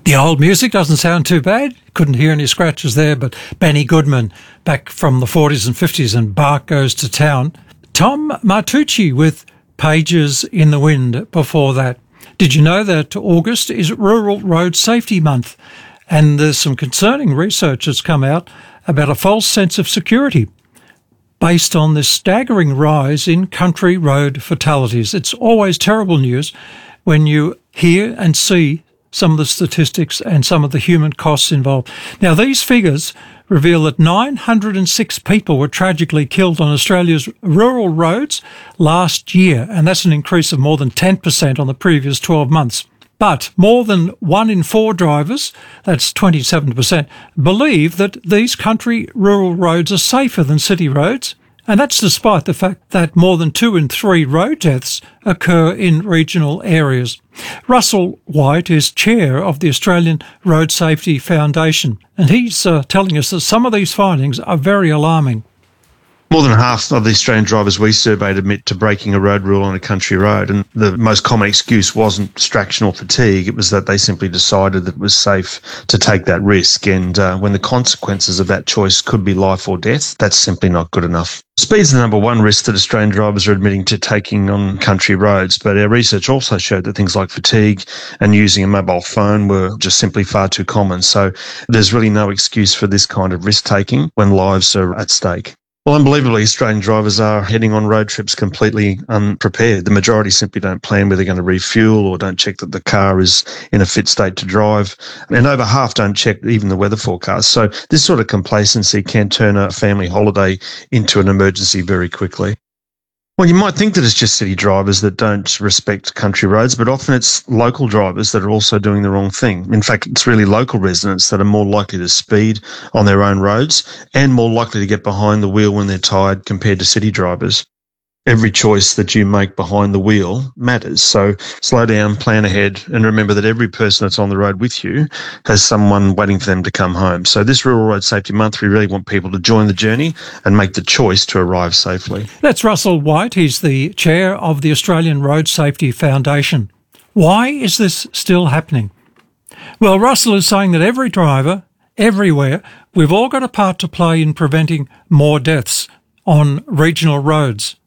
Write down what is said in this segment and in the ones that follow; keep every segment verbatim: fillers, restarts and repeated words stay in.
The old music doesn't sound too bad. Couldn't hear any scratches there, but Benny Goodman back from the forties and fifties and Bark Goes to Town. Tom Martucci with Pages in the Wind before that. Did you know that August is Rural Road Safety Month? And there's some concerning research that's come out about a false sense of security based on this staggering rise in country road fatalities. It's always terrible news when you hear and see some of the statistics and some of the human costs involved. Now, these figures reveal that nine hundred six people were tragically killed on Australia's rural roads last year, and that's an increase of more than ten percent on the previous twelve months. But more than one in four drivers, that's twenty-seven percent, believe that these country rural roads are safer than city roads. And that's despite the fact that more than two in three road deaths occur in regional areas. Russell White is chair of the Australian Road Safety Foundation, and he's uh, telling us that some of these findings are very alarming. More than half of the Australian drivers we surveyed admit to breaking a road rule on a country road, and the most common excuse wasn't distraction or fatigue. It was that they simply decided that it was safe to take that risk, and uh, when the consequences of that choice could be life or death, that's simply not good enough. Speed's the number one risk that Australian drivers are admitting to taking on country roads, but our research also showed that things like fatigue and using a mobile phone were just simply far too common. So there's really no excuse for this kind of risk-taking when lives are at stake. Well, unbelievably, Australian drivers are heading on road trips completely unprepared. The majority simply don't plan where they're going to refuel or don't check that the car is in a fit state to drive. And over half don't check even the weather forecast. So this sort of complacency can turn a family holiday into an emergency very quickly. Well, you might think that it's just city drivers that don't respect country roads, but often it's local drivers that are also doing the wrong thing. In fact, it's really local residents that are more likely to speed on their own roads and more likely to get behind the wheel when they're tired compared to city drivers. Every choice that you make behind the wheel matters. So slow down, plan ahead, and remember that every person that's on the road with you has someone waiting for them to come home. So this Rural Road Safety Month, we really want people to join the journey and make the choice to arrive safely. That's Russell White. He's the chair of the Australian Road Safety Foundation. Why is this still happening? Well, Russell is saying that every driver, everywhere, we've all got a part to play in preventing more deaths on regional roads.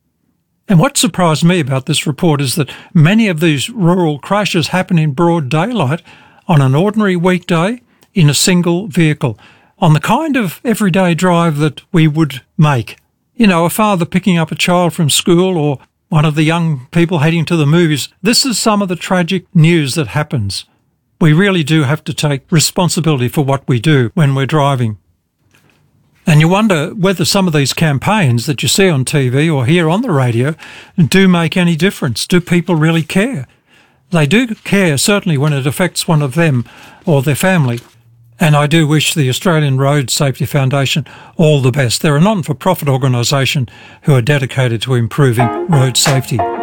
And what surprised me about this report is that many of these rural crashes happen in broad daylight on an ordinary weekday in a single vehicle, on the kind of everyday drive that we would make. You know, a father picking up a child from school or one of the young people heading to the movies. This is some of the tragic news that happens. We really do have to take responsibility for what we do when we're driving. And you wonder whether some of these campaigns that you see on T V or hear on the radio do make any difference. Do people really care? They do care, certainly, when it affects one of them or their family. And I do wish the Australian Road Safety Foundation all the best. They're a non-for-profit organisation who are dedicated to improving road safety.